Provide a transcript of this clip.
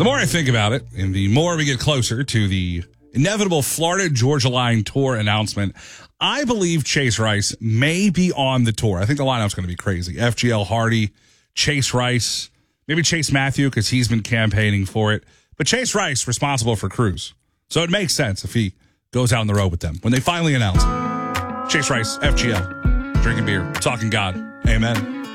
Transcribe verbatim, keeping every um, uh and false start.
The more I think about it, and the more we get closer to the inevitable Florida Georgia Line tour announcement, I believe Chase Rice may be on the tour. I think the lineup's going to be crazy. F G L Hardy, Chase Rice, maybe Chase Matthew because he's been campaigning for it. But Chase Rice responsible for Cruz. So it makes sense if he goes out on the road with them. When they finally announce it. Chase Rice, F G L, drinking beer, talking God. Amen.